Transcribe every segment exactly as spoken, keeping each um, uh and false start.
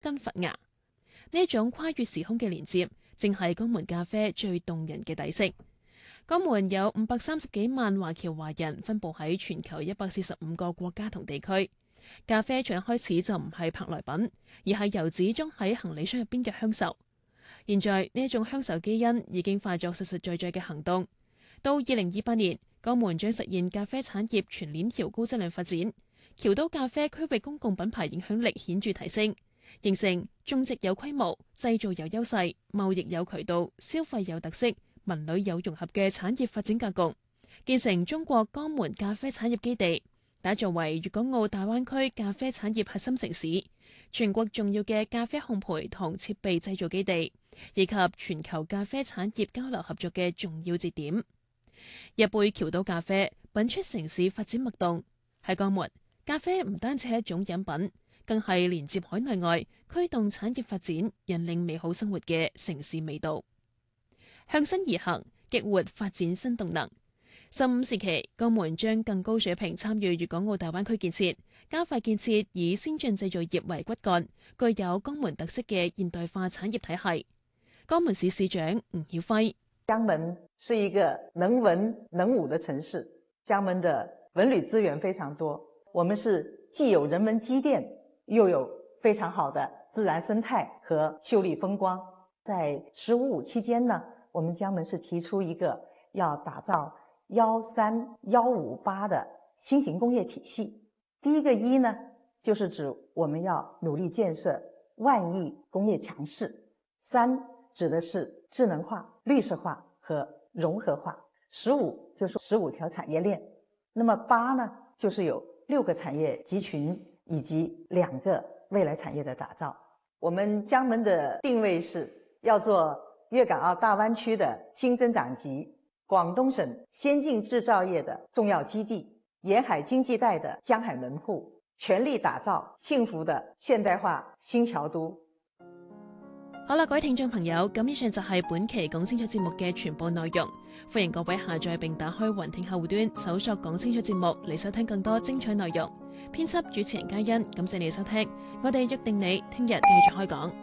跟佛牙。呢一種跨越時空嘅連接，正係江門咖啡最動人嘅底色。江門有五百三十幾萬華僑華人分佈喺全球一百四十五個國家同地區。咖啡從一開始就唔係舶來品，而係由紙裝喺行李箱入邊嘅鄉愁。現在呢一種鄉愁基因已經化作實實在在嘅行動。到二零二八年，江門將實現咖啡產業全鏈條高質量發展，僑都咖啡區域公共品牌影響力顯著提升，形成種植有規模、製造有優勢、貿易有渠道、消費有特色、文旅有融合嘅產業發展格局，建成中國江門咖啡產業基地，打造為粵港澳大灣區咖啡產業核心城市、全國重要嘅咖啡烘焙同設備製造基地，以及全球咖啡產業交流合作嘅重要節點。一杯僑都咖啡品出城市發展脈動。喺江門，咖啡唔單止係一種飲品，更係連接海內外、驅動產業發展、引領美好生活嘅城市味道。向新而行，激活發展新動能。十五時期，江門將更高水平參與粵港澳大灣區建設，加快建設以先進製造業為骨幹、具有江門特色嘅現代化產業體系。江門市市長吳曉輝： 江門是一個能文能武的城市，江門的文旅資源非常多，我們是既有人文積澱，又有非常好的自然生態和秀麗風光。在十五五期間呢，我們江門是提出一個要打造幺三幺五八的新型工業體系。第一個一呢，就是指我們要努力建設萬億工業強勢。三指的是智能化、綠色化和融合化。十五就是十五條產業鏈。那麼八呢，就是有六個產業集群以及兩個未來產業的打造。我們江門的定位是要做粵港澳大灣區的新增長極，廣東省先進製造業的重要基地，沿海經濟帶的江海門戶，全力打造幸福的現代化新僑都。 好啦，各位聽眾朋友，咁以上就係本期講清楚節目嘅全部內容。歡迎各位下載並打開雲聽客戶端，搜索講清楚節目嚟收聽更多精彩內容。編輯主持人嘉欣，感謝你收聽，我哋約定你聽日繼續開講。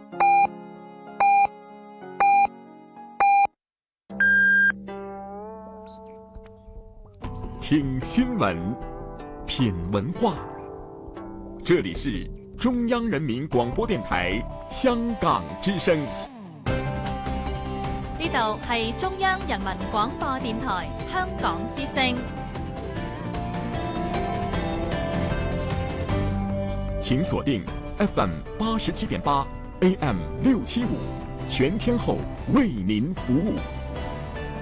聽新聞，品文化，這裡是中央人民廣播電台香港之聲。 呢度係中央人民廣播電台香港之聲。 請鎖定 F M 八十七點八 A M 六七五，全天候為您服務。